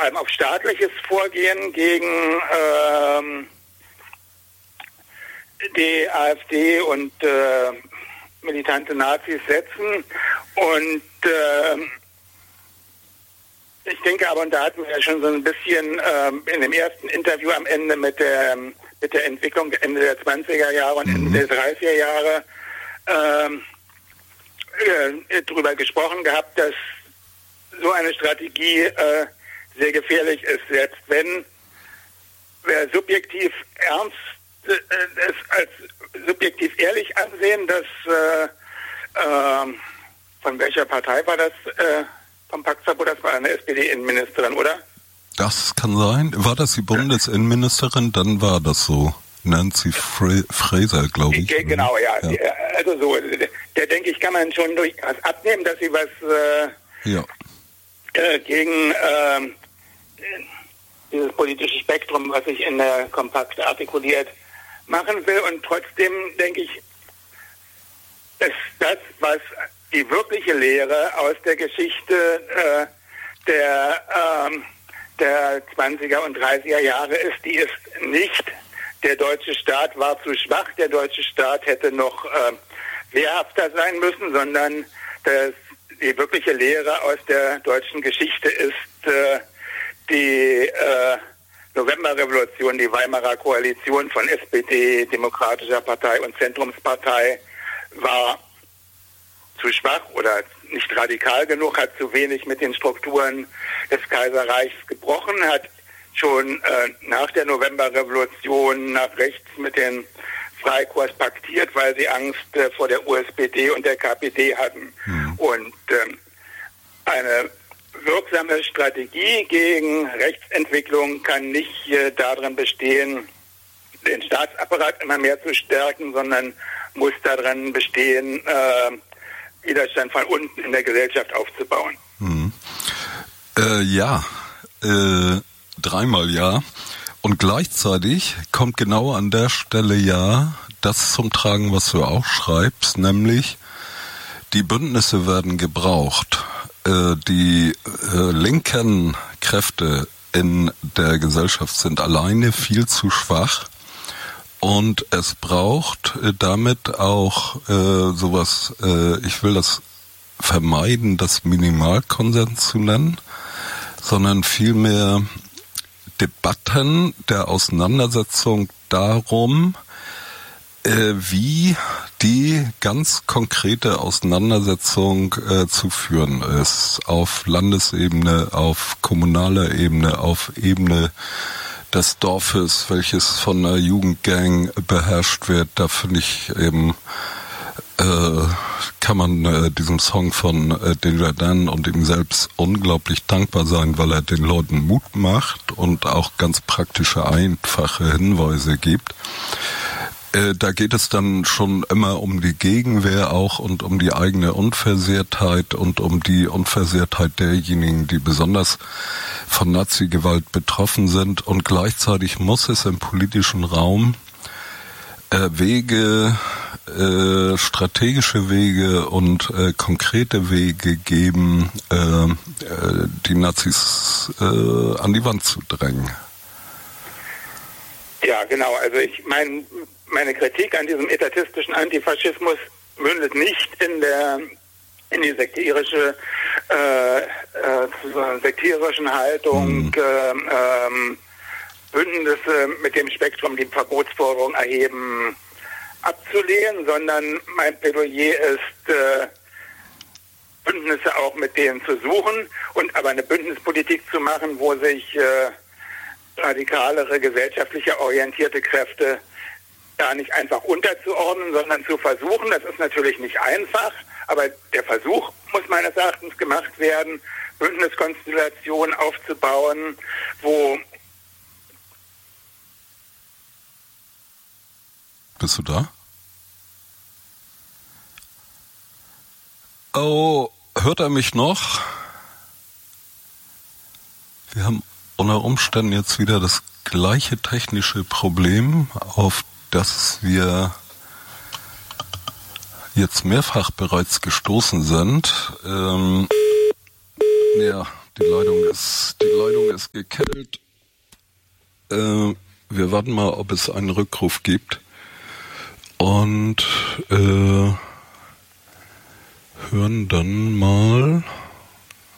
allem auf staatliches Vorgehen gegen die AfD und militante Nazis setzen. Und ich denke aber, und da hatten wir ja schon so ein bisschen in dem ersten Interview am Ende mit der Entwicklung Ende der 20er Jahre und Ende der 30er Jahre drüber gesprochen gehabt, dass so eine Strategie sehr gefährlich ist, selbst wenn wir subjektiv es als subjektiv ehrlich ansehen, dass von welcher Partei war das? Vom Paktverbot, das war eine SPD-Innenministerin, oder? Das kann sein. War das die Bundesinnenministerin? Dann war das so. Nancy Fraser, glaube ich. Genau, ja. Also so, der denke ich, kann man schon durchaus abnehmen, dass sie was gegen dieses politische Spektrum, was sich in der Kompakt artikuliert, machen will. Und trotzdem denke ich, ist das, was die wirkliche Lehre aus der Geschichte der 20er und 30er Jahre ist, die ist nicht, der deutsche Staat war zu schwach, der deutsche Staat hätte noch wehrhafter sein müssen, sondern die wirkliche Lehre aus der deutschen Geschichte ist die Novemberrevolution, die Weimarer Koalition von SPD, Demokratischer Partei und Zentrumspartei war zu schwach oder nicht radikal genug, hat zu wenig mit den Strukturen des Kaiserreichs gebrochen, hat schon nach der Novemberrevolution nach rechts mit den Freikorps paktiert, weil sie Angst vor der USPD und der KPD hatten. Und eine wirksame Strategie gegen Rechtsentwicklung kann nicht darin bestehen, den Staatsapparat immer mehr zu stärken, sondern muss darin bestehen, Widerstand von unten in der Gesellschaft aufzubauen. Dreimal ja. Und gleichzeitig kommt genau an der Stelle das zum Tragen, was du auch schreibst, nämlich die Bündnisse werden gebraucht. Die linken Kräfte in der Gesellschaft sind alleine viel zu schwach. Und es braucht damit auch sowas, ich will das vermeiden, das Minimalkonsens zu nennen, sondern vielmehr Debatten der Auseinandersetzung darum, wie die ganz konkrete Auseinandersetzung zu führen ist. Auf Landesebene, auf kommunaler Ebene, auf Ebene des Dorfes, welches von einer Jugendgang beherrscht wird. Da finde ich eben, kann man diesem Song von Desjardins und ihm selbst unglaublich dankbar sein, weil er den Leuten Mut macht und auch ganz praktische, einfache Hinweise gibt. Da geht es dann schon immer um die Gegenwehr auch und um die eigene Unversehrtheit und um die Unversehrtheit derjenigen, die besonders von Nazi-Gewalt betroffen sind. Und gleichzeitig muss es im politischen Raum Wege, strategische Wege und konkrete Wege geben, die Nazis an die Wand zu drängen. Ja, genau. Also meine Kritik an diesem etatistischen Antifaschismus mündet nicht in die sektierischen Haltung, Bündnisse mit dem Spektrum, die Verbotsforderung erheben, abzulehnen, sondern mein Plädoyer ist, Bündnisse auch mit denen zu suchen und aber eine Bündnispolitik zu machen, wo sich radikalere, gesellschaftlich orientierte Kräfte da nicht einfach unterzuordnen, sondern zu versuchen. Das ist natürlich nicht einfach, aber der Versuch muss meines Erachtens gemacht werden, Bündniskonstellationen aufzubauen, wo... Bist du da? Oh, hört er mich noch? Wir haben unter Umständen jetzt wieder das gleiche technische Problem, auf das wir jetzt mehrfach bereits gestoßen sind. Die Leitung ist gekettet. Wir warten mal, ob es einen Rückruf gibt. Und hören dann mal